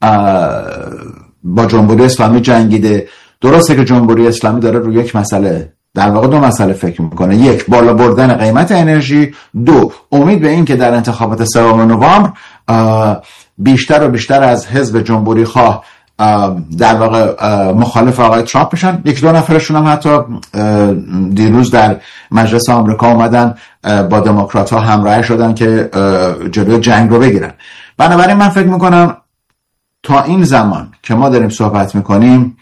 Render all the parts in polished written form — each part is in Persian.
با جمهوری اسلامی جنگیده. درسته که جمهوری اسلامی داره روی یک مسئله، در واقع دو مسئله فکر میکنه: یک، بالا بردن قیمت انرژی; دو، امید به این که در انتخابات 3 نوامبر بیشتر و بیشتر از حزب جمهوری خواه در واقع مخالف آقای ترامپ بشن. 1-2 نفرشون هم حتی دیروز در مجلس آمریکا اومدن با دموکرات ها همراه شدن که جلوی جنگ رو بگیرن. بنابراین من فکر میکنم تا این زمان که ما داریم صحبت میکنیم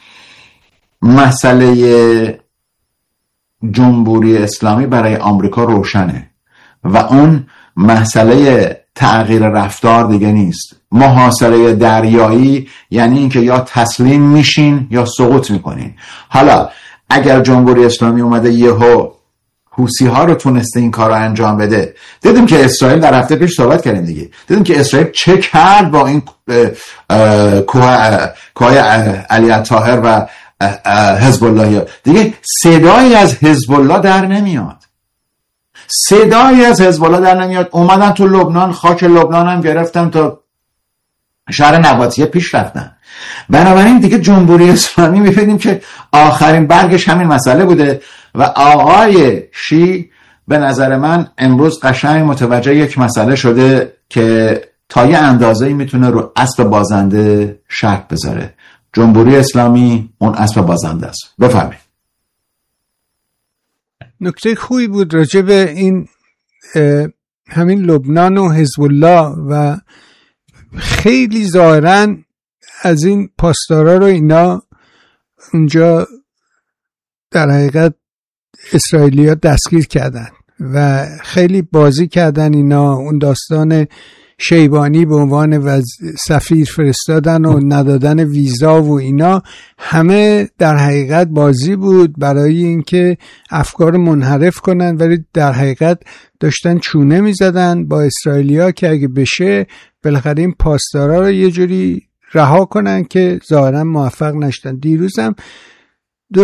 مسئله جمهوری اسلامی برای آمریکا روشنه و اون مسئله تغییر رفتار دیگه نیست. محاصره دریایی یعنی اینکه یا تسلیم میشین یا سقوط میکنین. حالا اگر جمهوری اسلامی اومده یهو حوثی ها رو تونسته این کار رو انجام بده، دیدیم که اسرائیل در هفته پیش صحبت کردیم دیگه، دیدیم که اسرائیل چه کرد با این کوه علی الطاهر و حزب الله. دیگه صدایی از حزب الله در نمیاد، صدایی از حزب الله در نمیاد. اومدن تو لبنان، خاک لبنان هم گرفتن، تا شهر نباتیه پیش رفتن. بنابراین دیگه جمهوری اسلامی می‌بینیم که آخرین برگش همین مسئله بوده و آقای شی به نظر من امروز قشنگ متوجه یک مسئله شده که تا یه اندازه‌ای میتونه رو اسب بازنده شرط بذاره. جمهوری اسلامی اون اسب بازنده است. بفرمایید. نکته خوبی بود راجع به این همین لبنان و حزب الله و خیلی ظاهراً از این پاسدارا رو اینا اونجا در حقیقت اسرائیلی‌ها دستگیر کردن و خیلی بازی کردن اینا. اون داستان شیبانی به عنوان سفیر فرستادن و ندادن ویزا و اینا همه در حقیقت بازی بود برای اینکه افکار منحرف کنن، ولی در حقیقت داشتن چونه میزدن با اسرائیلیا که اگه بشه بالاخره این پاسدارا رو یه جوری رها کنن که ظاهرا موفق نشدن. دیروزم 2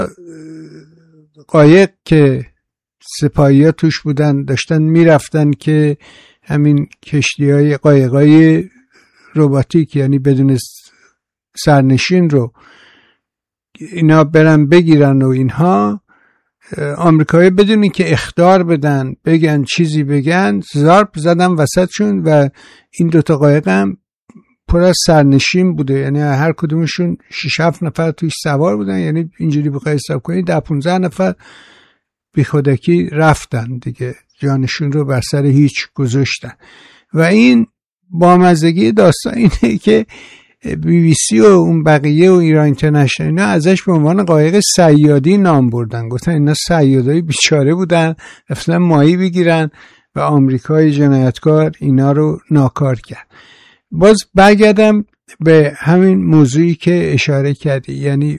قایق که سپاهی‌ها توش بودن داشتن میرفتن که همین کشتی‌های قایق‌های رباتیک یعنی بدون سرنشین رو اینا برن بگیرن و اینها. آمریکایی بدون این که اخطار بدن بگن چیزی بگن ضرب زدن وسطشون و این 2 قایق هم پر از سرنشین بوده، یعنی هر کدومشون 6-7 نفر توش سوار بودن. یعنی اینجوری بخوای حساب کنی 10-15 نفر بی خودکی رفتن دیگه، جانشون رو بر سر هیچ گذاشتن. و این بامزگی داستان اینه که BBC و اون بقیه و ایران اینترنشنال اینا ازش به عنوان قایق صیادی نام بردن، گفتن اینا صیادای بیچاره بودن رفتن ماهی بگیرن و آمریکای جنایتکار اینا رو ناکار کرد. باز برگردم به همین موضوعی که اشاره کردی، یعنی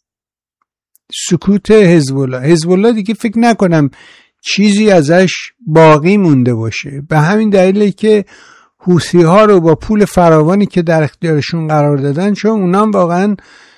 سکوت حزب الله. حزب الله دیگه فکر نکنم چیزی ازش باقی مونده باشه، به همین دلیله که حوثی ها رو با پول فراوانی که در اختیارشون قرار دادن، چون اونا هم واقعا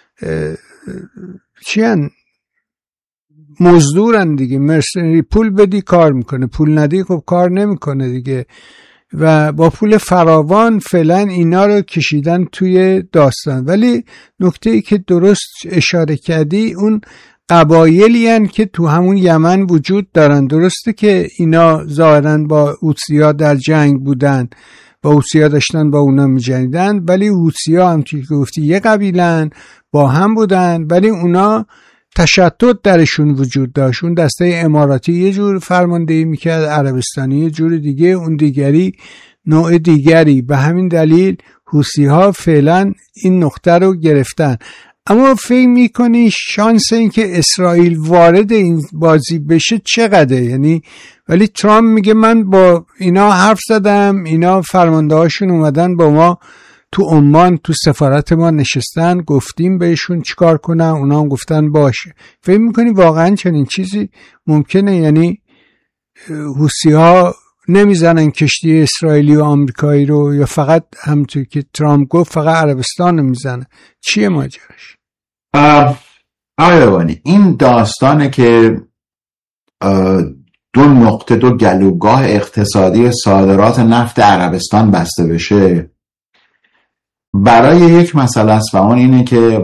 مزدورن دیگه، مرسنری، پول بدی کار میکنه، پول ندی خب کار نمیکنه دیگه. و با پول فراوان فعلا اینا رو کشیدن توی داستان. ولی نکته ای که درست اشاره کردی اون قبایلی هن که تو همون یمن وجود دارن. درسته که اینا ظاهراً با حوثی‌ها در جنگ بودن، با حوثی‌ها داشتن با اونا می‌جنگیدن، ولی حوثی‌ها هم که گفتی یه قبیله‌ن با هم بودن، ولی اونا تشتت درشون وجود داشت. اون دسته اماراتی یه جور فرماندهی میکرد، عربستانی یه جور دیگه، اون دیگری نوع دیگری. به همین دلیل حوثی‌ها فعلا این نقطه رو گرفتن. اما فکر میکنی شانس این که اسرائیل وارد این بازی بشه چقدره؟ یعنی ولی ترامپ میگه من با اینا حرف زدم، اینا فرمانده هاشون اومدن با ما تو عمان تو سفارت ما نشستن، گفتیم بهشون چیکار کنن، اونا هم گفتن باشه. فکر میکنی واقعا چنین چیزی ممکنه؟ یعنی حوثی‌ها نمیزنن کشتی اسرائیلی و آمریکایی رو، یا فقط همونطور که ترامپ گفت فقط عربستان رو میزنه؟ چیه ماجراش؟ آقای این داستانه که 2 نقطه 2 گلوگاه اقتصادی صادرات نفت عربستان بسته بشه برای یک مسئله است و اون اینه که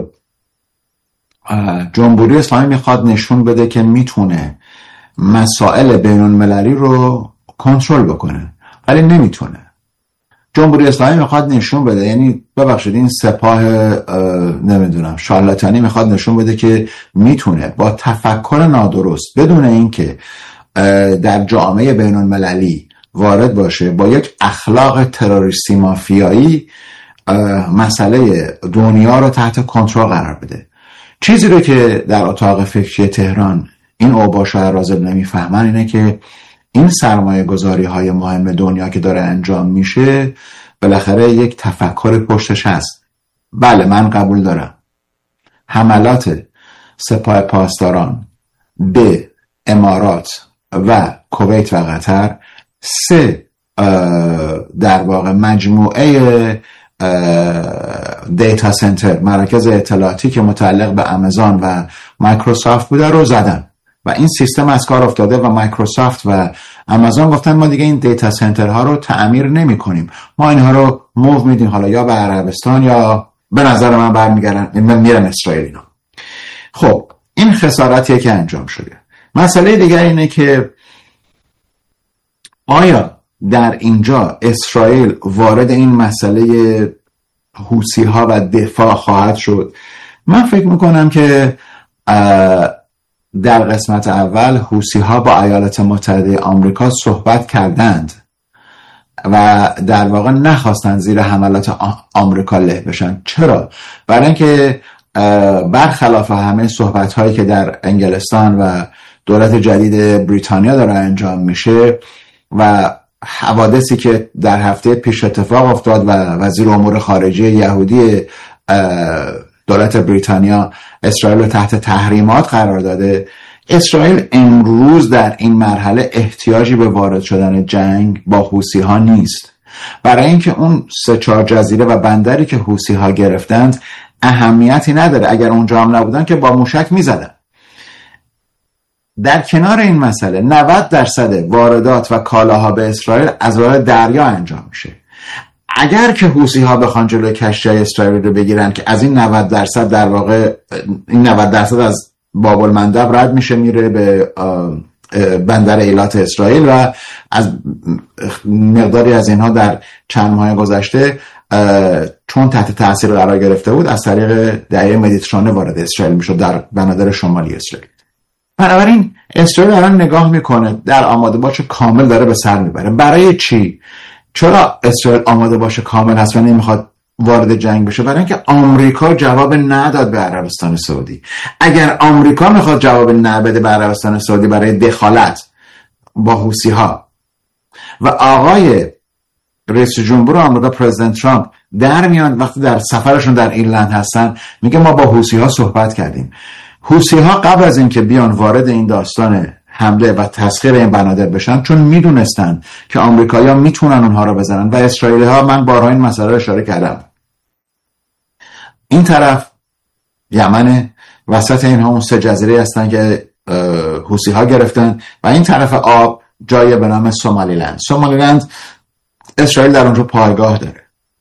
جمهوری اسلامی میخواد نشون بده که میتونه مسائل بین المللی رو کنترل بکنه، ولی نمیتونه. جمهوری اسلامی میخواد نشون بده، یعنی ببخشید این سپاه نمیدونم شارلاتانی میخواد نشون بده که میتونه با تفکر نادرست بدون اینکه در جامعه بین المللی وارد باشه، با یک اخلاق تروریستی مافیایی مسئله دنیا رو تحت کنترل قرار بده. چیزی رو که در اتاق فکری تهران این اوباشا راضب نمیفهمن اینه که این سرمایه گذاری های مهم دنیا که داره انجام میشه بالاخره یک تفکر پشتش هست. بله من قبول دارم حملات سپاه پاسداران به امارات و کویت و قطر 3 در واقع مجموعه دیتا سنتر، مراکز اطلاعاتی که متعلق به آمازون و مایکروسافت بوده رو زدن و این سیستم از کار افتاده و مایکروسافت و آمازون گفتن ما دیگه این دیتا سنترها رو تعمیر نمی کنیم، ما اینها رو موو میدیم حالا یا به عربستان یا به نظر من برمیگردن میرن اسرائیل. اینا خب این خسارتیه که انجام شده. مسئله دیگر اینه که آیا در اینجا اسرائیل وارد این مسئله حوثی ها و دفاع خواهد شد؟ من فکر میکنم که در قسمت اول حوثی ها با ایالات متحده آمریکا صحبت کردند و در واقع نخواستند زیر حملات آمریکا له بشن. چرا؟ برای اینکه برخلاف همه صحبت هایی که در انگلستان و دولت جدید بریتانیا داره انجام میشه و حوادثی که در هفته پیش اتفاق افتاد و وزیر امور خارجه یهودی دولت بریتانیا اسرائیل رو تحت تحریمات قرار داده، اسرائیل امروز در این مرحله احتیاجی به وارد شدن جنگ با حوثی ها نیست، برای اینکه اون 3-4 جزیره و بندری که حوثی ها گرفتند اهمیتی نداره. اگر اونجا هم نبودن که با موشک میزدن. در کنار این مسئله 90% واردات و کالاها به اسرائیل از راه دریا انجام میشه. اگر که حوثی ها بخوان جلوی کشتی اسرائیل رو بگیرن که از این 90% در واقع این 90% از باب المندب رد میشه میره به بندر ایلات اسرائیل و از مقداری از اینها در چند ماه گذشته چون تحت تاثیر قرار گرفته بود از طریق دریای مدیترانه وارد اسرائیل میشد در بنادر شمالی اسرائیل. بنابراین اسرائیل الان نگاه میکنه در آماده باش کامل داره به سر میبره. برای چی؟ چرا اسرائیل آماده باش کامل هست و نمیخواد وارد جنگ بشه؟ برای اینکه آمریکا جواب نداد به عربستان سعودی. اگر آمریکا میخواد جواب نبده به عربستان سعودی برای دخالت با حوثی ها و آقای رئیس جمهور آمریکا پرزیدنت ترامپ در میان وقتی در سفرشون در ایرلند هستن میگه ما با حوثی ها صحبت کردیم. حوثی ها قبل از اینکه بیان وارد این داستان حمله و تسخیر این بنادر بشن چون میدونستن که آمریکایی‌ها میتونن اونها رو بزنن و اسرائیلی ها، من بارها این مسئله رو اشاره کردم، این طرف یمن، وسط اینها اون 3 جزیره هستن که حوثی ها گرفتن و این طرف آب جای به نام سومالیلند اسرائیل در اونجا پایگاه داره.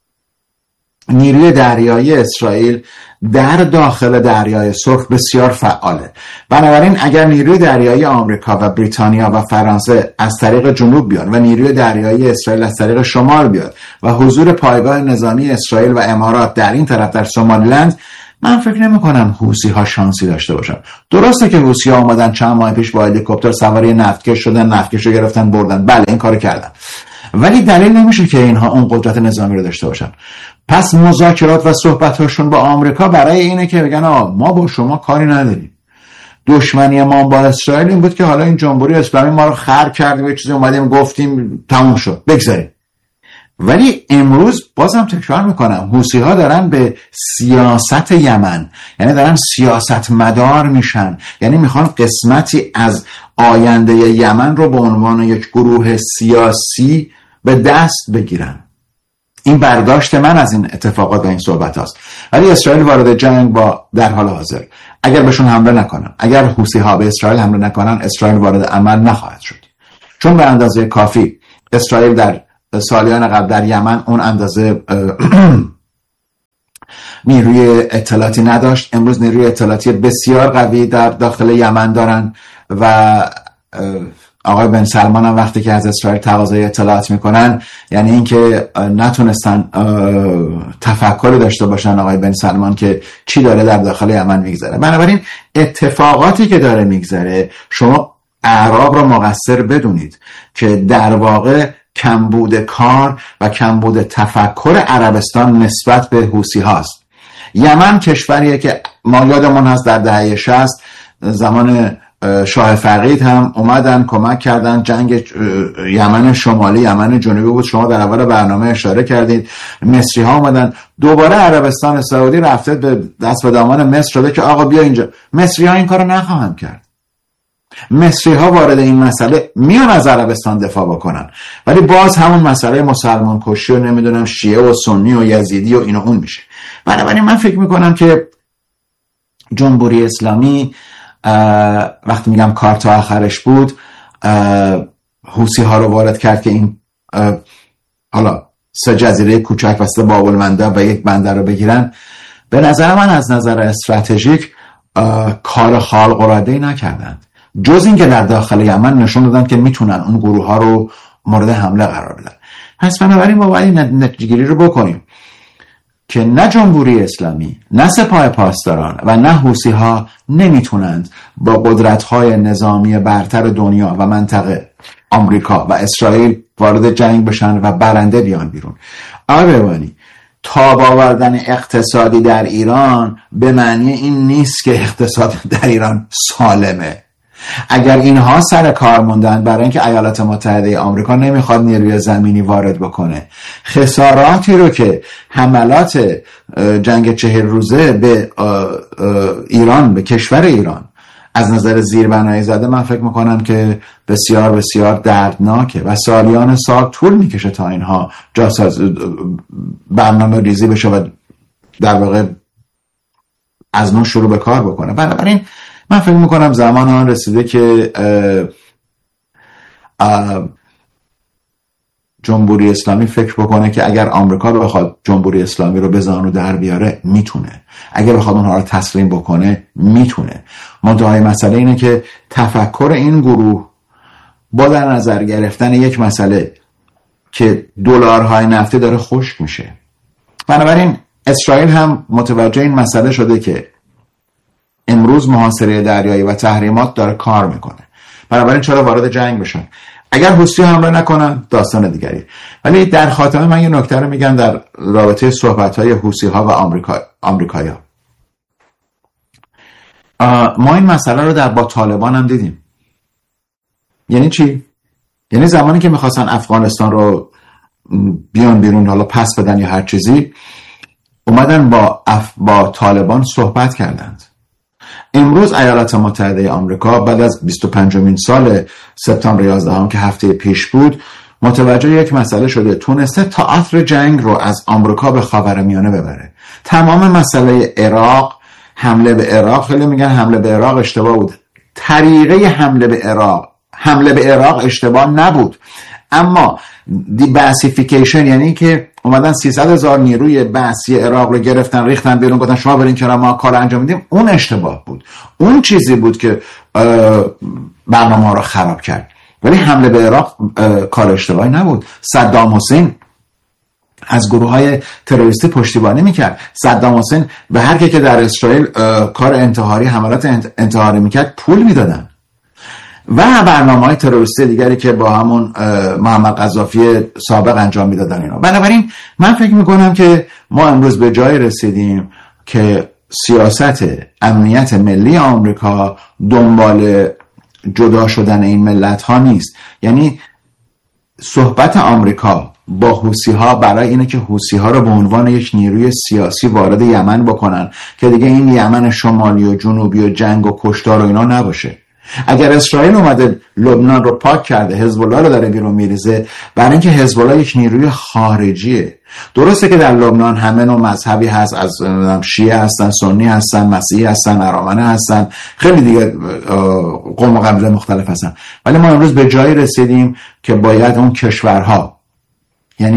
نیروی دریایی اسرائیل در داخل دریای سرخ بسیار فعاله. بنابراین اگر نیروی دریایی آمریکا و بریتانیا و فرانسه از طریق جنوب بیان و نیروی دریایی اسرائیل از طریق شمال بیاد و حضور پایگاه نظامی اسرائیل و امارات در این طرف در سومالیلند، من فکر نمی کنم حوثی ها شانسی داشته باشن. درسته که حوثی ها اومدن چند ماه پیش با هلیکوپتر سواری نفتکش شدن، نفتکش رو گرفتن بردن، بله این کارو کردن، ولی دلیل نمیشه که اینها اون قدرت نظامی رو داشته باشن. پس مذاکرات و صحبت‌هاشون با آمریکا برای اینه که بگن ما با شما کاری نداریم. دشمنی ما با اسرائیل این بود که حالا این جمهوری اسلامی ما رو خر کرد و یه چیزی اومدیم گفتیم تموم شد بگذاریم. ولی امروز بازم تکرار میکنم حوثی ها دارن به سیاست یمن، یعنی دارن سیاست مدار میشن، یعنی میخوان قسمتی از آینده یمن رو به عنوان یک گروه سیاسی به دست بگیرن. این برداشت من از این اتفاقات و این صحبت هاست. ولی اسرائیل وارد جنگ با در حال حاضر اگر بهشون حمله نکنن، اگر حوثی ها به اسرائیل حمله نکنن، اسرائیل وارد عمل نخواهد شد، چون به اندازه کافی اسرائیل در سالیان قبل در یمن اون اندازه نیروی اطلاعاتی نداشت. امروز نیروی اطلاعاتی بسیار قوی در داخل یمن دارن و آقای بن سلمان هم وقتی که از اسرائیل تقاضای اطلاعات میکنن، یعنی اینکه نتونستن تفکری داشته باشن آقای بن سلمان که چی داره در داخل یمن میگذره. بنابراین اتفاقاتی که داره میگذره، شما اعراب رو مقصر بدونید که در واقع کمبود کار و کمبود تفکر عربستان نسبت به حوثی هاست. یمن کشوریه که ما یادمون هست در دهه 60 زمان شاه فقید هم اومدن کمک کردن. جنگ یمن شمالی یمن جنوبی بود، شما در اول برنامه اشاره کردید. مصری ها اومدن، دوباره عربستان سعودی رفته به دست و دامان مصر شده که آقا بیا اینجا. مصری ها این کارو نخواهند کرد. مصری ها وارد این مسئله میان از عربستان دفاع بکنن، ولی باز همون مسئله مسلمان کشی و نمیدونم شیعه و سنی و یزیدی و این و اون میشه. بنابراین من فکر میکنم که جمهوری اسلامی وقتی میگم کار تا آخرش بود، حوثی ها رو وارد کرد که این حالا 3 جزیره کوچک وسط باب المندب و یک بندر رو بگیرن. به نظر من از نظر استراتژیک کار خارق العاده‌ای نکردند، جز این که در داخل یمن نشون دادن که میتونن اون گروه ها رو مورد حمله قرار بدن. پس بنابراین ما باید نتیجه‌گیری رو بکنیم که نه جمهوری اسلامی، نه سپاه پاسداران و نه حوثی ها نمیتونند با قدرت های نظامی برتر دنیا و منطقه آمریکا و اسرائیل وارد جنگ بشن و برنده بیان بیرون. آبروانی تاب آوردن اقتصادی در ایران به معنی این نیست که اقتصاد در ایران سالمه. اگر اینها سر کار موندن برای اینکه ایالات متحده آمریکا نمیخواد نیروی زمینی وارد بکنه، خساراتی رو که حملات جنگ 40 روزه به ایران، به کشور ایران از نظر زیربنایی زده، من فکر میکنم که بسیار بسیار دردناکه و سالیان سال طول میکشه تا اینها برنامه ریزی بشه و در واقع از نو شروع به کار بکنه. بنابراین من فکر میکنم زمان آن رسیده که جمهوری اسلامی فکر بکنه که اگر آمریکا بخواد جمهوری اسلامی رو به زانو در بیاره میتونه، اگر بخواد اونها رو تسلیم بکنه میتونه. منتهای مسئله اینه که تفکر این گروه با در نظر گرفتن یک مسئله که دلارهای نفتی داره خشک میشه. بنابراین اسرائیل هم متوجه این مسئله شده که امروز محاصره دریایی و تحریمات داره کار میکنه، بنابراین چرا وارد جنگ بشن؟ اگر حوثی حمله نکنن داستان دیگری. ولی در خاتمه من یه نکته رو میگم در رابطه صحبت‌های حوثی ها و آمریکایی‌ها. ما این مسئله رو با طالبان هم دیدیم. یعنی چی؟ یعنی زمانی که میخواستن افغانستان رو بیان بیرون، حالا پس بدن یا هر چیزی، اومدن با طالبان صحبت کردند. امروز ایالات متحده آمریکا بعد از 25مین سال سپتامبر 11 که هفته پیش بود، متوجه یک مسئله شده، تونسته تئاتر جنگ رو از آمریکا به خاورمیانه ببره. تمام مسئله عراق، حمله به عراق، خیلی میگن حمله به عراق اشتباه بود. طریقه حمله به عراق اشتباه نبود، اما دی باسیفیکیشن، یعنی که اومدن 300,000 نیروی بعثی عراق رو گرفتن، ریختن بیرون، گفتن شما برین کنار، ما کار انجام میدیم. اون اشتباه بود، اون چیزی بود که برنامه ها رو خراب کرد. ولی حمله به عراق کار اشتباهی نبود. صدام حسین از گروه های تروریستی پشتیبانی میکرد. صدام حسین به هر کی که در اسرائیل کار انتحاری، حملات انتحاری میکرد پول میدادن. و برنامه‌های تروریستی دیگری که با همون محمد قذافی سابق انجام میدادن اینا. بنابراین من فکر میکنم که ما امروز به جای رسیدیم که سیاست امنیت ملی آمریکا دنبال جدا شدن این ملت ها نیست. یعنی صحبت آمریکا با حوثی ها برای اینه که حوثی ها رو به عنوان یک نیروی سیاسی وارد یمن بکنن که دیگه این یمن شمالی و جنوبی و جنگ و کشتار و اینا نباشه. اگر اسرائیل اومده لبنان رو پاک کرده، حزب الله رو داره بیرون میریزه، برای اینکه حزب الله یک نیروی خارجیه. درسته که در لبنان همه نوع مذهبی هست، از شیعه هستن، سنی هستن، مسیحی هستن، ارامنه هستن، خیلی دیگه قوم و قبیله مختلف هستن، ولی ما امروز به جایی رسیدیم که باید اون کشورها، یعنی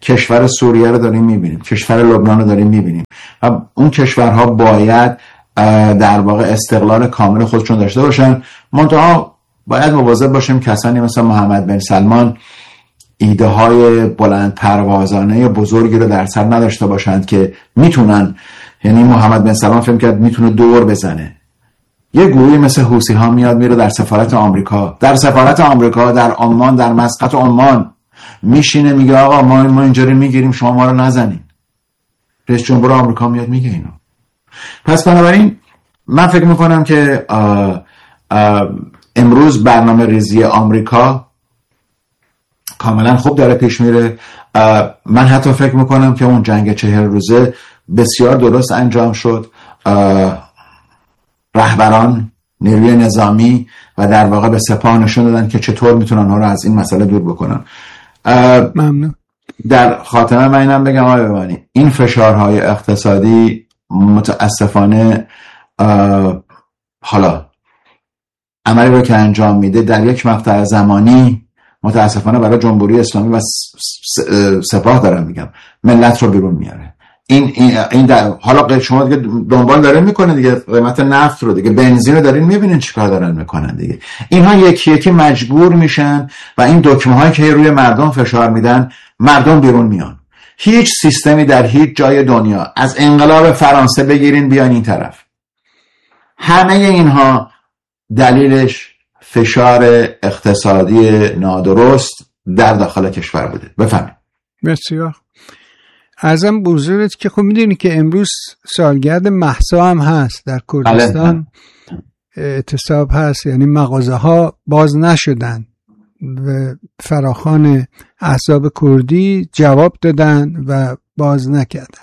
کشور سوریه رو داریم میبینیم، کشور لبنان رو داریم میبینیم و اون کشورها باید در واقع استقلال کامل خودشون داشته باشن. منتها باید مواظب باشیم کسانی مثل محمد بن سلمان ایده های بلند پروازانه بزرگی رو در سر نداشته باشند که میتونن، یعنی محمد بن سلمان فکر کرد میتونه دور بزنه. یه گروهی مثل حوثی ها میاد میره در سفارت آمریکا، در عمان، در مسقط عمان میشینه میگه آقا ما اینجوری میگیریم شما ما رو نزنین. رئیس جمهور آمریکا میاد میگه اینو. پس بنابراین من فکر میکنم که امروز برنامه ریزی آمریکا کاملا خوب داره پیش میره. من حتی فکر میکنم که اون جنگ 40 روزه بسیار درست انجام شد. رهبران نیروی نظامی و در واقع به سپاه نشون دادن که چطور میتونن اونها رو از این مسئله دور بکنن. ممنون. در خاتمه من اینم بگم آقای ببانی، این فشارهای اقتصادی متاسفانه حالا عملی رو که انجام میده در یک مقطع زمانی متاسفانه برای جمهوری اسلامی و سپاه دارم میگم ملت رو بیرون میاره. این در حالا شما دیگه دنبال دارین میکنه دیگه، قیمت نفت رو دیگه، بنزین رو دارین میبینین چیکار دارن میکنن دیگه. اینها یکی یکی مجبور میشن و این دکمه هایی که روی مردم فشار میدن مردم بیرون میان. هیچ سیستمی در هیچ جای دنیا از انقلاب فرانسه بگیرین بیان این طرف، همه اینها دلیلش فشار اقتصادی نادرست در داخل کشور بوده. بفهمید. بسیار ازم بزرگت که خب میدونی که امروز سالگرد مهسا هم هست در کردستان. اعتصاب هست، یعنی مغازه ها باز نشدن و فراخوان احزاب کردی جواب دادن و باز نکردن.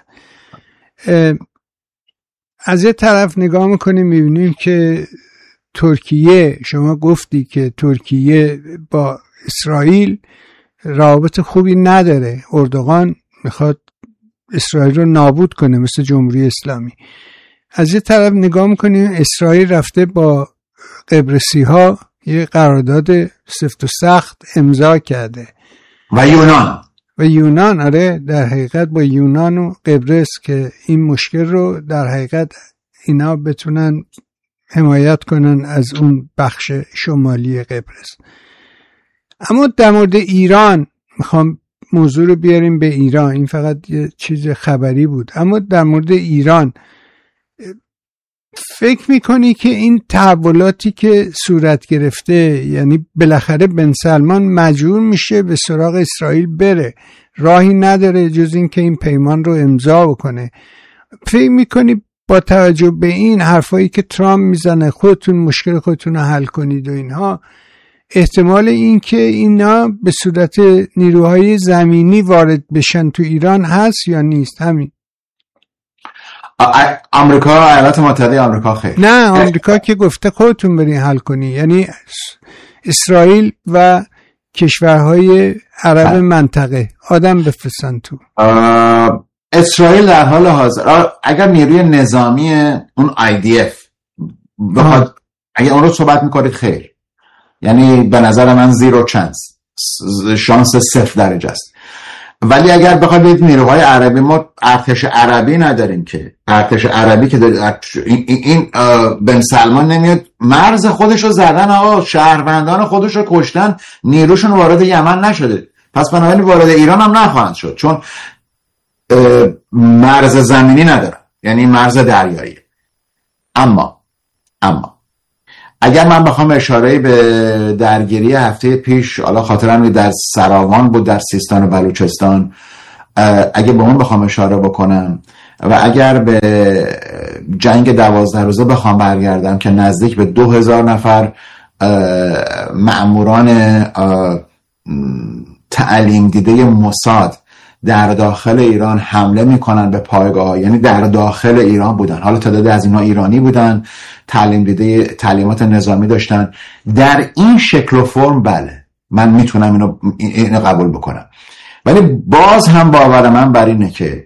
از یه طرف نگاه میکنیم میبینیم که ترکیه، شما گفتی که ترکیه با اسرائیل روابط خوبی نداره، اردوغان میخواد اسرائیل رو نابود کنه مثل جمهوری اسلامی. از یه طرف نگاه میکنیم اسرائیل رفته با قبرسی ها یه قرارداد سفت و سخت امضا کرده و یونان آره، در حقیقت با یونان و قبرس که این مشکل رو در حقیقت اینا بتونن حمایت کنن از اون بخش شمالی قبرس. اما در مورد ایران میخوام موضوع رو بیاریم به ایران، این فقط یه چیز خبری بود. اما در مورد ایران فکر میکنی که این تحولاتی که صورت گرفته، یعنی بالاخره بن سلمان مجبور میشه به سراغ اسرائیل بره، راهی نداره جز این که این پیمان رو امضا بکنه، فکر میکنی با توجه به این حرفایی که ترامپ میزنه خودتون مشکل خودتون رو حل کنید و اینها، احتمال این که اینا به صورت نیروهای زمینی وارد بشن تو ایران هست یا نیست؟ همین آمریکا، ایالات متحده آمریکا خیر، نه آمریکا که گفته خودتون برین حل کنی، یعنی اسرائیل و کشورهای عرب منطقه آدم بفرستن تو. اسرائیل در حال حاضر اگر نیروی نظامی اون IDF بخواد، اگر اون رو صحبت میکنید خیر، یعنی به نظر من زیرو چانس، شانس 0% است. ولی اگر بخواید نیروهای عربی، ما ارتش عربی نداریم که، ارتش عربی که این بن سلمان نمیاد مرز خودش رو زدن، آقا شهروندان خودش رو کشتن، نیروشون وارد یمن نشده، پس بنابراین وارد ایران هم نخواهند شد چون مرز زمینی ندارن، یعنی مرز دریایی. اما اگر من بخوام اشاره به درگیری هفته پیش، حالا خاطرم در سراوان بود در سیستان و بلوچستان، اگه به اون بخوام اشاره بکنم و اگر به جنگ 12 روزه بخوام برگردم که نزدیک به 2000 نفر مأموران تعلیم دیده موساد در داخل ایران حمله میکنن به پایگاه، یعنی در داخل ایران بودن، حالا تعدادی از اینها ایرانی بودن، تعلیم دیده تعلیمات نظامی داشتن، در این شکل و فرم بله من میتونم اینو قبول بکنم. ولی باز هم باور من بر اینه که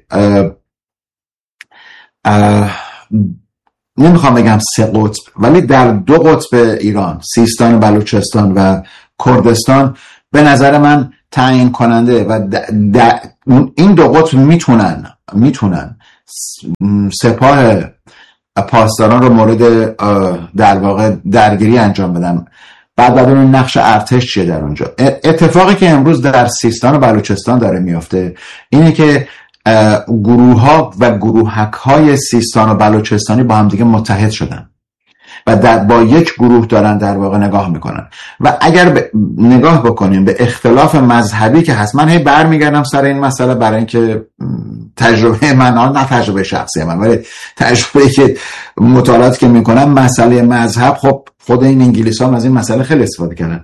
نمیخوام بگم 3 قطب، ولی در 2 قطب ایران، سیستان و بلوچستان و کردستان، به نظر من تعیین کننده و این دو قطب میتونن سپاه پاسداران رو مورد در واقع درگیری انجام بدن. بعد اون نقش ارتش چیه در اونجا. اتفاقی که امروز در سیستان و بلوچستان داره میفته اینه که گروه ها و گروهک های سیستان و بلوچستانی با هم دیگه متحد شدن و با یک گروه دارن در واقع نگاه میکنن. و اگر نگاه بکنیم به اختلاف مذهبی که هست، من هی برمیگردم سر این مسئله برای اینکه تجربه من، نه تجربه شخصی من ولی تجربه که مطالعاتی که میکنم، مسئله مذهب، خب خود این انگلیس ها از این مسئله خیلی استفاده کردن.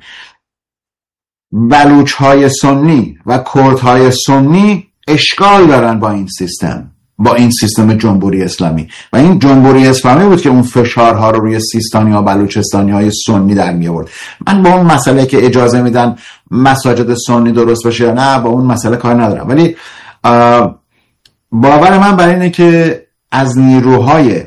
بلوچ های سنی و کرد های سنی اشکال دارن با این سیستم جمهوری اسلامی و این جمهوری اسلامی بود که اون فشارها رو روی سیستانی ها بلوچستانی های سنی در می آورد. من با اون مسئله که اجازه میدن مساجد سنی درست بشه یا نه، با اون مسئله کار ندارم، ولی باور من برای اینه که از نیروهای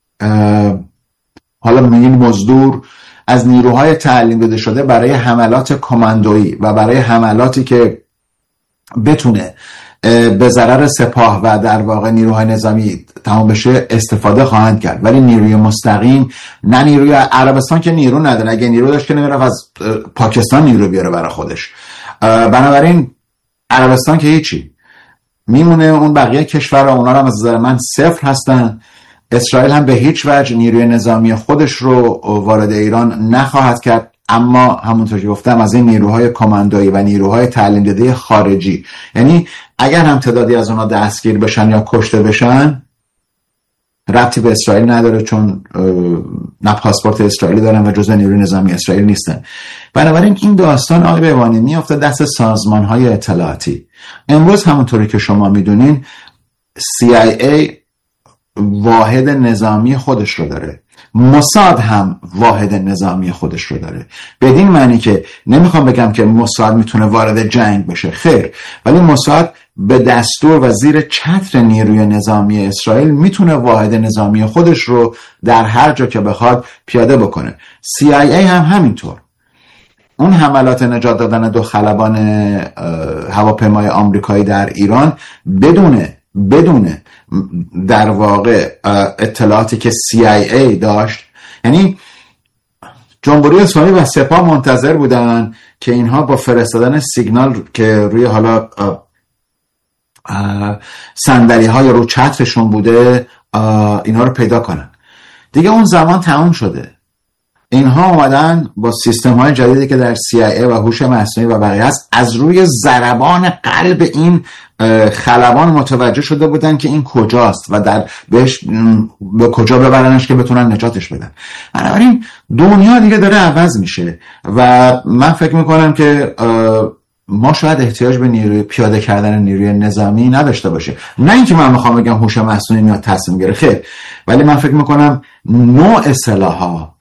حالا میگیم مزدور، از نیروهای تعلیم داده شده برای حملات کماندویی و برای حملاتی که بتونه به ضرر سپاه و در واقع نیروهای نظامی تمام بشه استفاده خواهند کرد. ولی نیروی مستقیم، نه نیروی عربستان که نیرو نداره، اگه نیرو داشت که نمیرفت از پاکستان نیرو بیاره برای خودش. بنابراین عربستان که هیچی میمونه، اون بقیه کشورها اونا هم از نظر من صفر هستن. اسرائیل هم به هیچ وجه نیروی نظامی خودش رو وارد ایران نخواهد کرد، اما همونطور که گفتم از این نیروهای کماندویی و نیروهای تعلیم داده خارجی، یعنی اگر هم تعدادی از اونا دستگیر بشن یا کشته بشن ربطی به اسرائیل نداره، چون نه پاسپورت اسرائیلی دارن و جزء نیروی نظامی اسرائیل نیستن. بنابراین این داستان آقای بهبانی میفته دست سازمان‌های اطلاعاتی. امروز همونطوری که شما میدونین CIA واحد نظامی خودش رو داره، موساد هم واحد نظامی خودش رو داره. بدین معنی که نمیخوام بگم که موساد میتونه وارد جنگ بشه، خیر، ولی موساد به دستور و زیر چتر نیروی نظامی اسرائیل میتونه واحد نظامی خودش رو در هر جا که بخواد پیاده بکنه. CIA هم همینطور. اون حملات نجات دادن 2 خلبان هواپیمای آمریکایی در ایران بدون در واقع اطلاعاتی که CIA داشت، یعنی جمهوری اسلامی و سپاه منتظر بودن که اینها با فرستادن سیگنال که روی حالا صندلی های رو چترشون بوده اینها رو پیدا کنن. دیگه اون زمان تموم شده. اینها اومدن با سیستم های جدیدی که در CIA و هوش مصنوعی و بقیه هست، از روی ضربان قلب این خلبان متوجه شده بودن که این کجاست و در بهش به کجا ببرنش که بتونن نجاتش بدن. بنابراین دنیا دیگه داره عوض میشه و من فکر میکنم که ما شاید احتیاج به نیروی پیاده کردن نیروی نظامی نداشته باشه. نه اینکه من میخوام بگم هوش مصنوعی میاد تصمیم گیره، خیر، ولی من فکر میکنم نوع سلاح‌ها،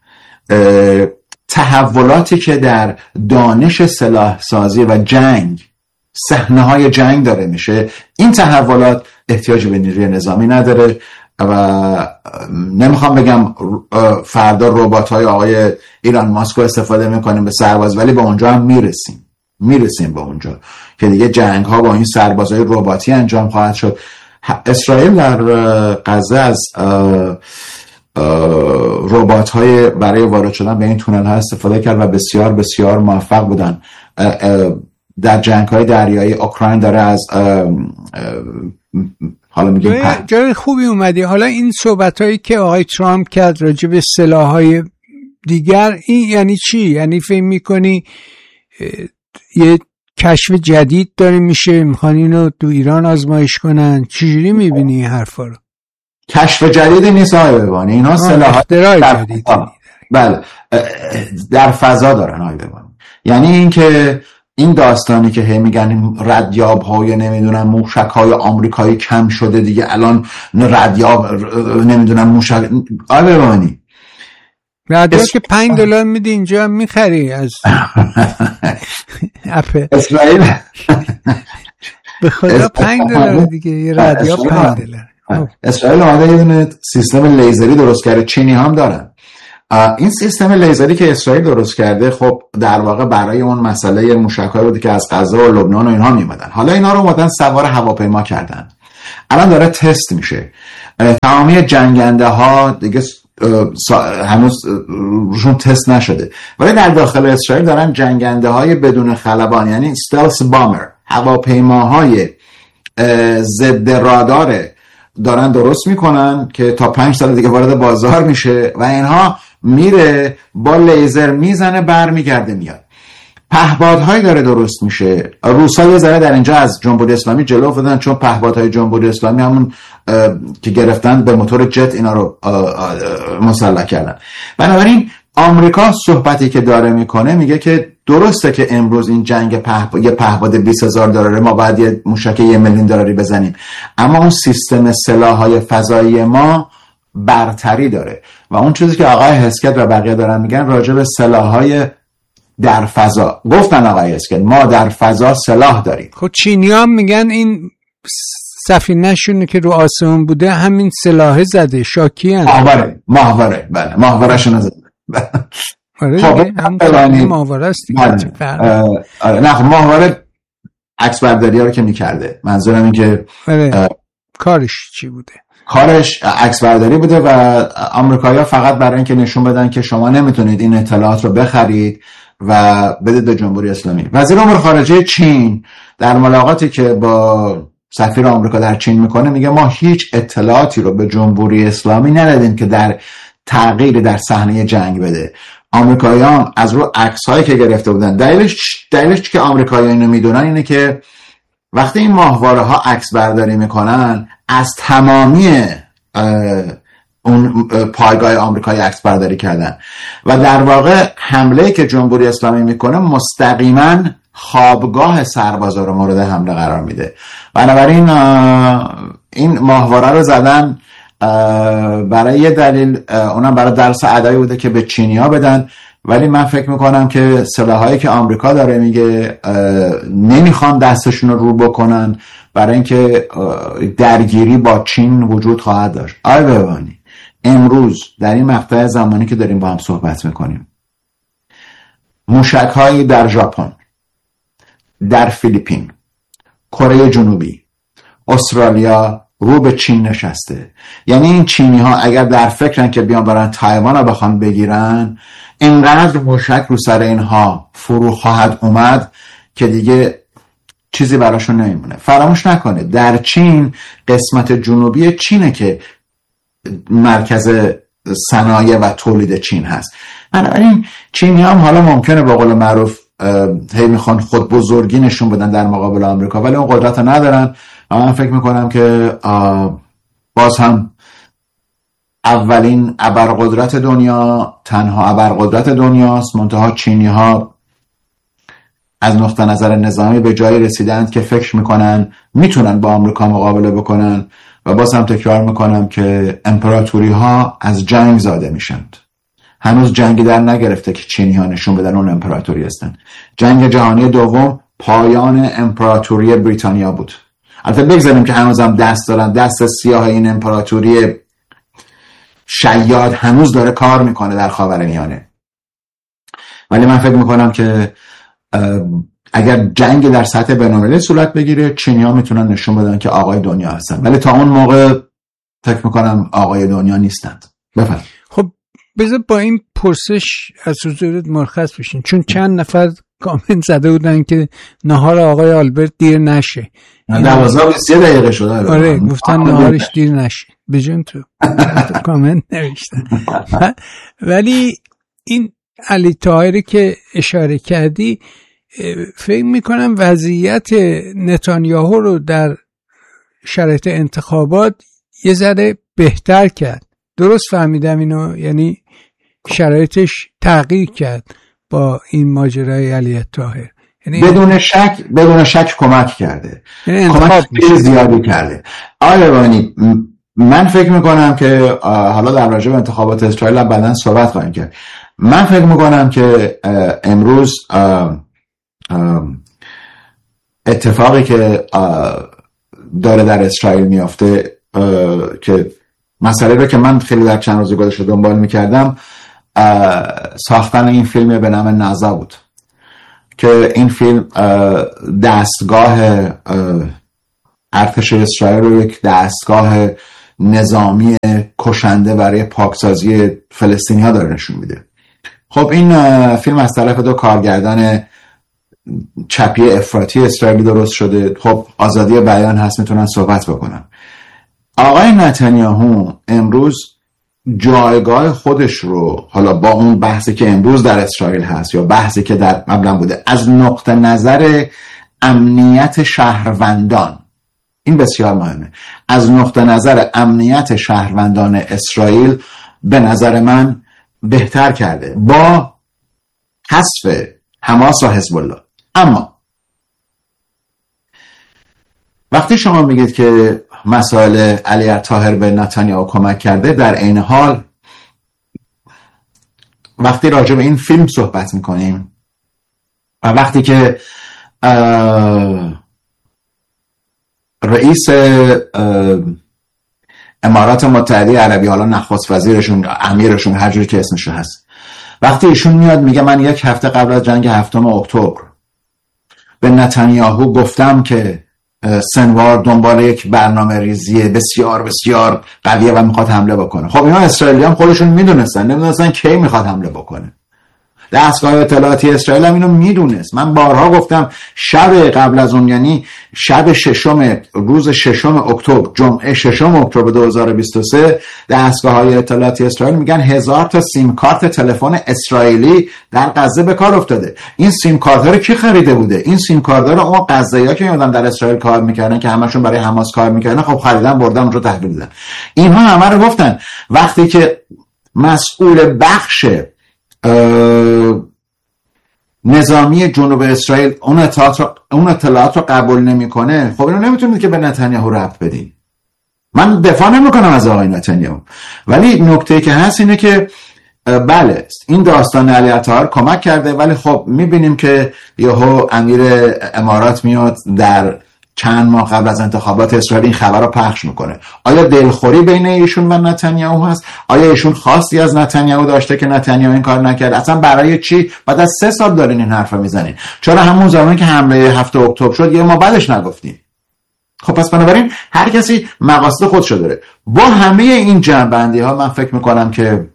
تحولاتی که در دانش سلاح سازی و جنگ، صحنه‌های جنگ داره میشه، این تحولات احتیاجی به نیروی نظامی نداره و نمیخوام بگم فردا ربات‌های آقای ایلان ماسک رو استفاده میکنیم به سرباز، ولی به اونجا هم میرسیم به اونجا که دیگه جنگ‌ها با این سربازهای رباتی انجام خواهد شد. اسرائیل در غزه از ربات‌های برای وارد شدن به این تونل‌ها استفاده کرد و بسیار بسیار موفق بودن. در جنگ‌های دریایی اوکراین داره از حالا میگیم جای خوبی اومدی. حالا این صحبت‌هایی که آقای ترامپ کرد راجع به سلاح‌های دیگر، این یعنی چی؟ یعنی فکر می‌کنی یه کشف جدید داره میشه، میخوان اینو تو ایران آزمایش کنن؟ چجوری می‌بینی این حرفا رو؟ کشف جدیدی نیست آقای بهبانی، اینا سلاح اختراع جدیدی بله در فضا دارن آقای بهبانی. یعنی اینکه این داستانی که هی میگن ردیاب‌های نمیدونم موشک‌های آمریکایی کم شده دیگه الان ردیاب نمیدونم موشک، آقای بهبانی ردیاب که $5 میدی اینجا میخری از اپل اسرائیل به خدا $5 دیگه، یه ردیاب $5. اسرائیل آمده یه دونه سیستم لیزری درست کرده، چینی هم دارن. این سیستم لیزری که اسرائیل درست کرده خب در واقع برای اون مسئله موشک‌های بوده که از غزه و لبنان و اینها میومدن. حالا اینا رو اومدن سوار هواپیما کردن، الان داره تست میشه. تمامی جنگنده ها دیگه هنوز روشون تست نشده، ولی در داخل اسرائیل دارن جنگنده های بدون خلبان، یعنی استلس بامر، هواپیماهای ضد رادار دارن درست میکنن که تا 5 سال دیگه وارد بازار میشه و اینها میره با لیزر میزنه برمیگرده میاد. پهپادهایی داره درست میشه. روسا یه ذره در اینجا از جمهوری اسلامی جلو افتادن، چون پهپادهای جمهوری اسلامی همون که گرفتن به موتور جت اینا رو مسلح کردن. بنابراین آمریکا صحبتی که داره میکنه میگه که درسته که امروز این جنگ یه پهپاد 20,000 دلاره ما باید یه موشک 1 میلیون دلاری بزنیم، اما اون سیستم سلاح‌های فضایی ما برتری داره و اون چیزی که آقای هسکت و بقیه دارن میگن راجع به سلاح‌های در فضا، گفتن آقای هسکت ما در فضا سلاح داریم. خب چینی‌ها میگن این سفینه‌شون که رو آسمون بوده همین سلاح زده، شاکی هست. ماهواره بله، ماهواره‌شون زده. آره همون ماهواره است دیگه. آره نه ماهواره عکس برداری ها رو که میکرده، منظورم این که کارش چی بوده؟ کارش عکس برداری بوده و آمریکایی‌ها فقط برای اینکه نشون بدن که شما نمیتونید این اطلاعات رو بخرید و بدید به جمهوری اسلامی. وزیر امور خارجه چین در ملاقاتی که با سفیر آمریکا در چین میکنه میگه ما هیچ اطلاعاتی رو به جمهوری اسلامی ندادیم که در تغییری در صحنه جنگ بده. آمریکاییان از رو عکس‌هایی که گرفته بودن، دلیلش که آمریکایی‌ها اینو میدونن اینه که وقتی این ماهواره‌ها عکس برداری میکنن از تمامی اون پایگاه آمریکایی عکس برداری کردن و در واقع حمله که جمهوری اسلامی میکنه مستقیما خوابگاه سربازا رو مورد حمله قرار میده. بنابراین این ماهواره رو زدن برای یه دلیل، اونم برای درس ادایی بوده که به چینی‌ها بدن، ولی من فکر میکنم که سلاحایی که آمریکا داره میگه نمیخوان دستشون رو بکنن برای اینکه درگیری با چین وجود خواهد داشت. آقای بهبانی امروز در این مقطع زمانی که داریم با هم صحبت میکنیم موشک‌هایی در ژاپن، در فیلیپین، کره جنوبی، استرالیا رو به چین نشسته. یعنی این چینی ها اگر در فکرن که بیان برن تایوان رو بخوان بگیرن، اینقدر موشک رو سر اینها فرو خواهد اومد که دیگه چیزی براشون نمیمونه. فراموش نکنه در چین، قسمت جنوبی چینه که مرکز صنایع و تولید چین هست. بنابراین چینی هم حالا ممکنه به قول معروف هی میخوان خود بزرگی نشون بدن در مقابل آمریکا، ولی اون قدرت ندارن. من فکر میکنم که باز هم اولین ابرقدرت دنیا، تنها ابرقدرت دنیاست، منتها چینی ها از نقطه نظر نظامی به جایی رسیدند که فکر میکنن میتونن با آمریکا مقابله بکنن و باز هم تکرار میکنم که امپراتوری ها از جنگ زاده میشند. هنوز جنگی در نگرفته که چینی ها نشون بدن اون امپراتوری هستن. جنگ جهانی دوم پایان امپراتوری بریتانیا بود. البته بگذاریم که هنوزم دست دارن، دست سیاه این امپراتوری شیاد هنوز داره کار میکنه در خاورمیانه. ولی من فکر میکنم که اگر جنگ در سطح بین‌المللی صورت بگیره، چینی‌ها میتونن نشون بدن که آقای دنیا هستن، ولی تا اون موقع فکر میکنم آقای دنیا نیستند. بفرمایید. خب بذار با این پرسش از حضورت مرخص بشین، چون چند نفر کامنت زده بودن که نهار آقای آلبرت دیر نشه. 12 شده. آره گفتن نهارش دیر نشه. بجن تو کامنت نوشتن. ولی این علی طاهری که اشاره کردی، فکر میکنم وضعیت نتانیاهو رو در شرایط انتخابات یه ذره بهتر کرد. درست فهمیدم اینو؟ یعنی شرایطش تغییر کرد با این ماجرای علی طاهر. یعنی بدون شک کمک کرده، یعنی کمک زیادی کرده. آلبانی من فکر میکنم که حالا در راجع به انتخابات اسرائیل بعداً صحبت خواهیم کرد. من فکر میکنم که امروز اتفاقی که داره در اسرائیل میافته، که مسئله رو که من خیلی در چند روز گذشته دنبال میکردم، ساختن این فیلم به نام نازا بود که این فیلم دستگاه ارتش اسرائیل رو یک دستگاه نظامی کشنده برای پاکسازی فلسطینی ها داره نشون میده. خب این فیلم از طرف دو کارگردان چپی افراطی اسرائیلی درست شده. خب آزادی بیان هست، میتونن صحبت بکنن. آقای نتانیاهو امروز جایگاه خودش رو، حالا با اون بحثی که امروز در اسرائیل هست یا بحثی که در قبلا بوده، از نقطه نظر امنیت شهروندان، این بسیار مهمه، از نقطه نظر امنیت شهروندان اسرائیل به نظر من بهتر کرده با حذف حماس و حزب الله. اما وقتی شما میگید که مسائل علی الطاهر به نتانیاهو کمک کرده، در عین حال وقتی راجع به این فیلم صحبت میکنیم و وقتی که رئیس امارات متحده عربی، حالا نخست وزیرشون، امیرشون، هر جوری که اسمش هست، وقتی ایشون میاد میگه من 1 هفته قبل از جنگ 7 اکتبر به نتانیاهو گفتم که سنوار دنبال یک برنامه ریزی بسیار بسیار قویه و میخواد حمله بکنه. خب اینا اسرائیلی هم خودشون نمیدونستن کی میخواد حمله بکنه. دستگاه اطلاعاتی اسرائیل هم اینو میدونست. من بارها گفتم شب قبل از اون، یعنی شب روز 6 اکتبر، جمعه 6 اکتبر 2023، دستگاه‌های اطلاعاتی اسرائیل میگن 1000 تا سیم کارت تلفن اسرائیلی در غزه به کار افتاده. این سیم کارت‌ها رو کی خریده بوده؟ این سیم کارت‌ها رو اون غزه‌ای‌ها که میادن در اسرائیل کار میکردن، که همشون برای حماس کار میکردن، خب خریدن بردن اونجا تحویل دادن. اینها همه رو گفتن. وقتی که مسئول بخش نظامی جنوب اسرائیل اون اطلاعات رو قبول نمیکنه، خب اینو نمیتونید که به نتانیاهو ربط بدین. من دفاع نمیکنم از آقای نتانیاهو، ولی نکته که هست اینه که بله این داستان علی الطاهر کمک کرده، ولی خب میبینیم که یهو امیر امارات میاد در چند ماه قبل از انتخابات اسرائیل این خبر رو پخش میکنه. آیا دلخوری بین ایشون و نتانیاهو هست؟ آیا ایشون خواستی از نتانیاهو داشته که نتانیاهو این کار نکرد؟ اصلا برای چی بعد از 3 سال دارین این حرفا میزنین؟ چرا همون زمانی که حمله 7 اکتبر شد یه ما بعدش نگفتین؟ خب پس بنابراین هر کسی مقاصد خودشو داره. با همه این جنبندی ها من فکر میکنم که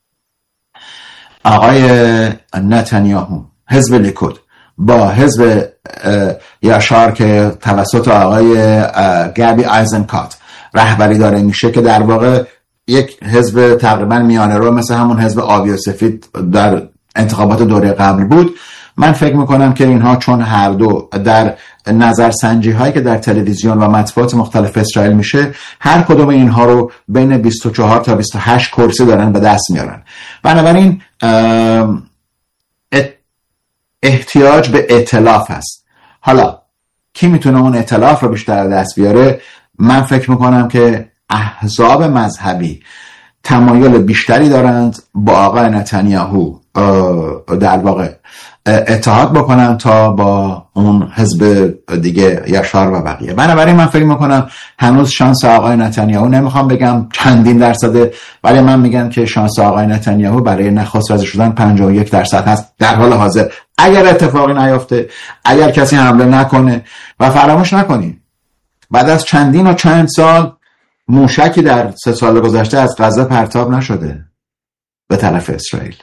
آقای نتانیاهو، حزب لیکود با حزب یاشار که توسط آقای گابی آیزنکات رهبری داره میشه، که در واقع یک حزب تقریبا میانه رو مثل همون حزب آبی و سفید در انتخابات دوره قبل بود، من فکر میکنم که اینها چون هر دو در نظرسنجی هایی که در تلویزیون و مطبوعات مختلف اسرائیل میشه، هر کدوم اینها رو بین 24 تا 28 کرسی دارن به دست میارن. بنابراین احتیاج به ائتلاف هست. حالا کی میتونه اون ائتلاف رو بیشتر دست بیاره؟ من فکر میکنم که احزاب مذهبی تمایل بیشتری دارند با آقای نتانیاهو در واقع اتحاد بکنن تا با اون حزب دیگه یاشار و بقیه. بنابراین من فکر میکنم هنوز شانس آقای نتانیاهو، نمیخوام بگم چندین درصده، ولی من میگم که شانس آقای نتانیاهو برای نخست وزیر شدن 51% هست در حال حاضر، اگر اتفاقی نیفته، اگر کسی حمله نکنه. و فراموش نکنید بعد از چند سال موشکی در 3 سال گذشته از غزه پرتاب نشده به طرف اسرائیل.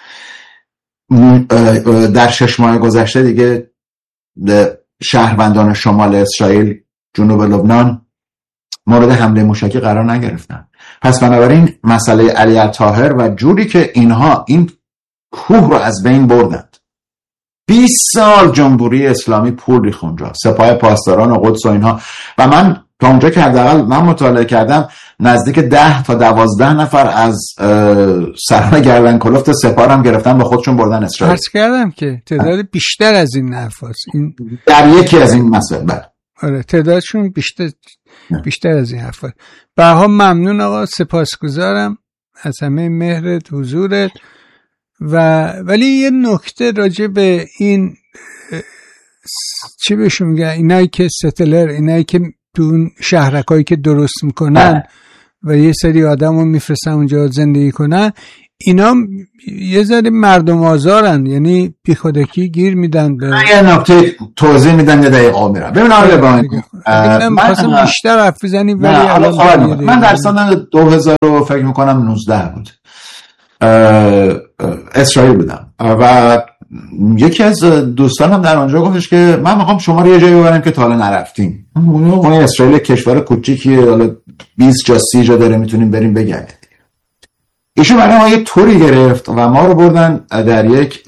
در 6 ماه گذشته دیگه شهروندان شمال اسرائیل، جنوب لبنان مورد حمله موشکی قرار نگرفتن. پس بنابراین مسئله علی الطاهر و جوری که اینها این کوه رو از بین بردند، 20 سال جمهوری اسلامی پول ریخت اونجا، سپاه پاسداران و قدس و اینها، و من تا اونجا که حداقل من مطالعه کردم نزدیک 10 تا 12 نفر از سران گردن کلفت سپاه هم گرفتن با خودشون بردن اسرائیل. عرض کردم که تعداد بیشتر از این نفاست این در یکی از این مسائل. آره تعدادشون بیشتر از این حرفا. بها ممنون آقا، سپاسگزارم از همه مهرت، حضورت. ولی یه نکته راجع به این چی بهشون میگن، اینایی که ستلر، اینایی که تو شهرکایی که درست میکنن و یه سری آدم رو میفرستن اونجا زندگی کنن، اینا یه ذره مردم آزارن، یعنی بیخودکی گیر میدن به یه نکته توضیح میدم یه دقیقه میرم. ببین آقای بانی، من می‌خواستم بیشتر حرف بزنیم ولی من در سال 2000 فکر میکنم 19 بود اسرائیل بودم و یکی از دوستانم در اونجا گفتش که من میخوام شما رو یه جایی ببرم که تا حالا نرفتیم. ما اسرائیل کشور کوچیکیه، حالا 20 جا 30 جا داره میتونیم بریم بگردیم. ایشون برای ما یه توری گرفت و ما رو بردن در یک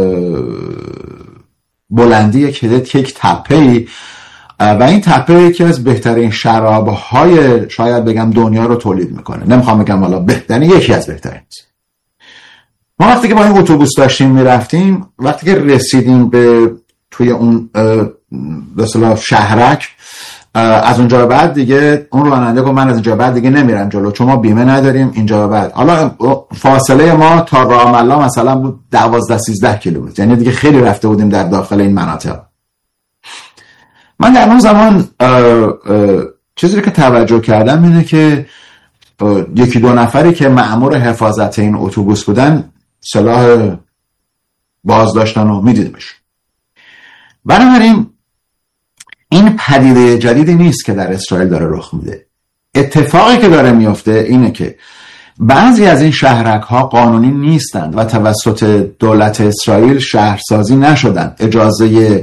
بلندی یک تپه‌ای و این تپه یکی از بهترین شراب‌های شاید بگم دنیا رو تولید میکنه. نمیخوام بگم حالا بهترین، یکی از بهترین. ما وقتی که با این اتوبوس داشتیم میرفتیم، وقتی که رسیدیم به توی اون به اصطلاح شهرک، از اونجا بعد دیگه اون راننده گفت من از اینجا بعد دیگه نمیرم جلو چون ما بیمه نداریم اینجا بعد. حالا فاصله ما تا رام الله مثلا بود 12-13 کیلومتر، یعنی دیگه خیلی رفته بودیم در داخل این مناطق. من در اون زمان چیزی که توجه کردم اینه که یکی دو نفری که مأمور حفاظت این اتوبوس بودن سلاح باز داشتن و میدیدمش. بنابراین این پدیده جدیدی نیست که در اسرائیل داره رخ میده. اتفاقی که داره میفته اینه که بعضی از این شهرک ها قانونی نیستند و توسط دولت اسرائیل شهرسازی نشدن، اجازه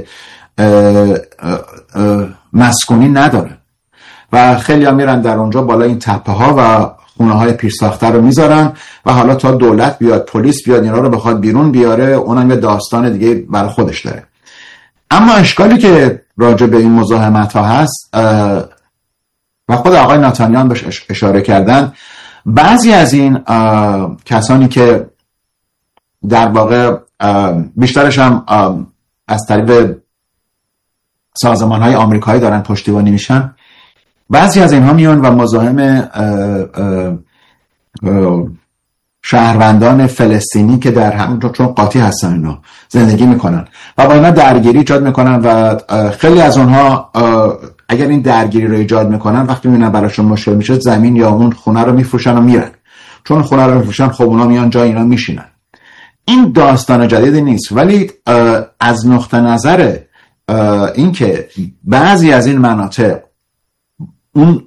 مسکونی نداره و خیلی ها میرن در اونجا بالا این تپه ها و خونه های پیشساخته رو میذارن و حالا تا دولت بیاد، پلیس بیاد اینا رو بخواد بیرون بیاره، اونم یه داستان دیگه برای خودش داره. اما اشکالی که راجع به این مزاحمت ها هست و خود آقای ناتانیان بهش اشاره کردن، بعضی از این کسانی که در واقع بیشترش هم از طریق سازمان های آمریکایی دارن پشتیبانی میشن، بعضی از اینها میان و مزاحم شهروندان فلسطینی که در همونجا چون قاطی هستن اینا زندگی میکنن و با اینا درگیری ایجاد میکنن و خیلی از اونها اگر این درگیری رو ایجاد میکنن وقتی میبینن براشون مشکل میشه زمین یا اون خونه رو میفروشن و میرن. چون خونه رو میفروشن خب اونا میان جای اینا میشینن. این داستان جدیدی نیست، ولی از نقطه نظر این که بعضی از این مناطق اون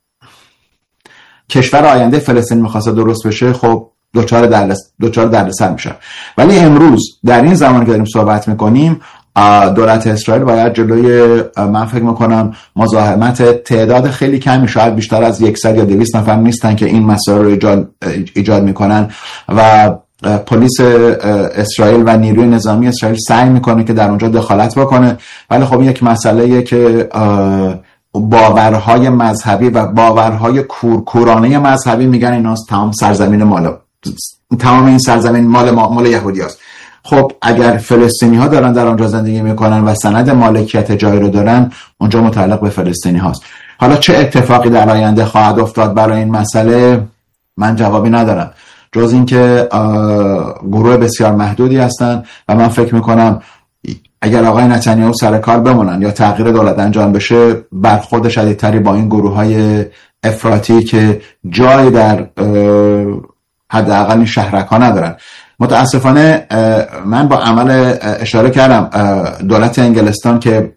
کشور آینده فلسطین میخواسته درست بشه، خب دوچار دردسر میشن. ولی امروز در این زمان که داریم صحبت میکنیم دولت اسرائیل باید جلوی من فکر میکنم مزاحمت تعداد خیلی کمی، شاید بیشتر از 100 یا 200 نفر نیستن که این مسائل رو ایجاد میکنن و پلیس اسرائیل و نیروی نظامی اسرائیل سعی میکنه که در اونجا دخالت بکنه. ولی خب یک مسئله که باورهای مذهبی و باورهای کورکورانه مذهبی میگن اینا تمام سرزمین تمام این سرزمین مال یهودی هست. خب اگر فلسطینی ها دارن در آنجا زندگی میکنن و سند مالکیت جایی رو دارن، اونجا متعلق به فلسطینی هاست. حالا چه اتفاقی در آینده خواهد افتاد برای این مسئله من جوابی ندارم، جز این که گروه بسیار محدودی هستن و من فکر میکنم اگر آقای نتانیاهو سر کار بمونن یا تغییر دولت انجام بشه، برخورد شدیدتری با این گروه های افراطی که جای در حداقل این شهرک ها ندارن. متاسفانه من با عمل اشاره کردم دولت انگلستان که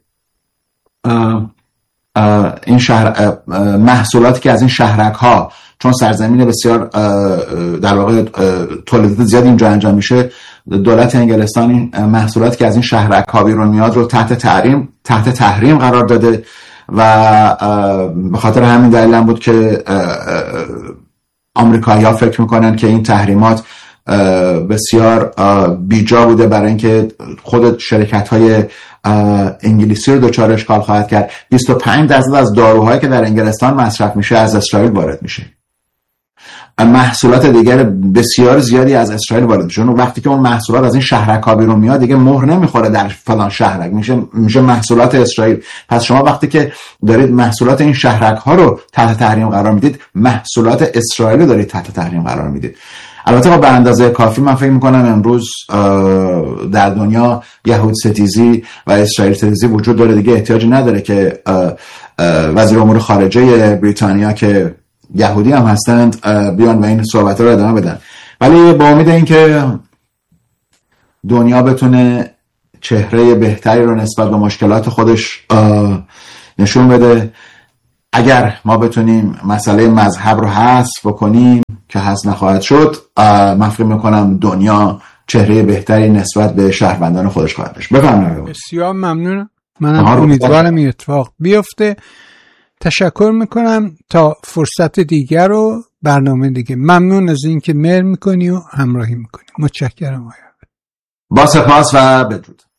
این شهر محصولاتی که از این شهرک ها چون سرزمین بسیار در واقع تولیدات زیاد اینجا انجام میشه، دولت انگلستان این محصولاتی که از این شهرک ها بیرون میاد رو تحت تحریم قرار داده و به خاطر همین دلیل هم بود که آمریکایی‌ها فکر میکنن که این تحریمات بسیار بیجا بوده برای اینکه خود شرکت‌های انگلیسی رو دچار اشکال خواهد کرد. 25% از داروهایی که در انگلستان مصرف میشه از اسرائیل وارد میشه. محصولات دیگر بسیار زیادی از اسرائیل وارد میشه. وقتی که اون محصولات از این شهرک‌ها بیرون میاد دیگه مهر نمیخوره در فلان شهرک، میشه محصولات اسرائیل. پس شما وقتی که دارید محصولات این شهرک‌ها رو تحت تحریم قرار میدید، محصولات اسرائیل رو دارید تحت تحریم قرار میدید. البته به اندازه کافی من فکر میکنم امروز در دنیا یهود ستیزی و اسرائیل ستیزی وجود داره، دیگه احتیاجی نداره که وزیر امور خارجه بریتانیا که یهودی هم هستند بیان و این صحبت رو ادامه بدن. ولی با امید اینکه دنیا بتونه چهره بهتری رو نسبت به مشکلات خودش نشون بده، اگر ما بتونیم مسئله مذهب رو حذف بکنیم که حذف نخواهد شد، من فکر میکنم دنیا چهره بهتری نسبت به شهروندان خودش خواهد داشت. بفرمایید. بسیار ممنونم. منم امیدوارم این اتفاق بیفته. تشکر میکنم. تا فرصت دیگر و برنامه دیگه. ممنون از اینکه مهر میکنی و همراهی میکنی. متشکرم. با سپاس و بدرود.